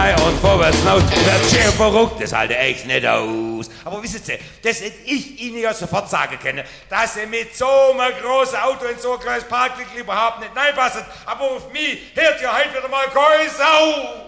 rein und vorwärts hinaus. Wird schön verrückt, das halte echt nicht aus. Aber wissen Sie, das hätte ich Ihnen ja sofort sagen können, dass Sie mit so einem großen Auto in so ein kleines Parklicht überhaupt nicht reinpassen. Aber auf mich hört ja heute wieder mal keine Sau.